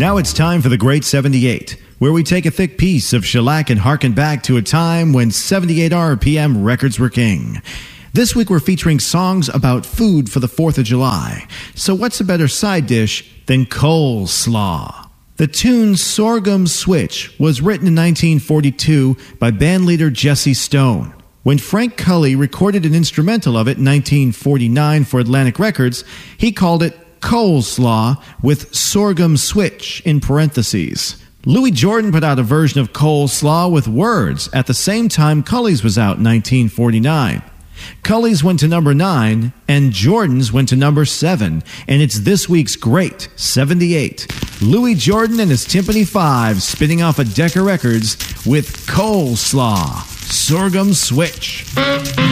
Now it's time for the Great 78, where we take a thick piece of shellac and harken back to a time when 78 RPM records were king. This week we're featuring songs about food for the 4th of July. So what's a better side dish than coleslaw? The tune Sorghum Switch was written in 1942 by bandleader Jesse Stone. When Frank Cully recorded an instrumental of it in 1949 for Atlantic Records, he called it Coleslaw with Sorghum Switch in parentheses. Louis Jordan put out a version of Coleslaw with words at the same time Cully's was out in 1949. Cully's went to number 9 and Jordan's went to number 7, and it's this week's Great 78. Louis Jordan and his Timpani 5 spinning off of Decca Records with Coleslaw, Sorghum Switch.